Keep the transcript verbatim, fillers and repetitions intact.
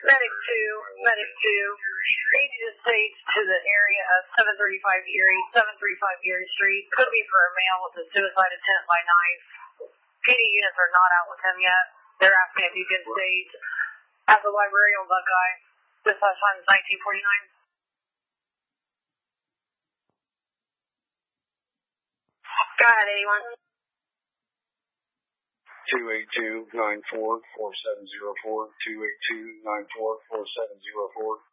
Medic two, Medic two, need to stage to the area of seven thirty-five Erie, seven thirty-five Erie Street. Could be for a male with a suicide attempt by knife. P D units are not out with him yet. They're asking if you can stage at the library on Buckeye. Dispatch time is nineteen forty-nine. Go ahead, eighty-one. two eight two, nine four, four seven zero four, two eight two, nine four, four seven zero four.